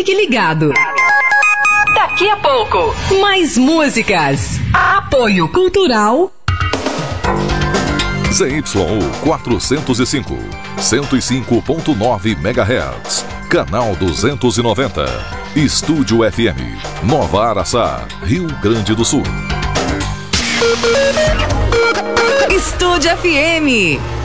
Fique ligado. Daqui a pouco, mais músicas. Apoio Cultural. ZYU 405, 105.9 MHz. Canal 290. Estúdio FM, Nova Araçá, Rio Grande do Sul. Estúdio FM.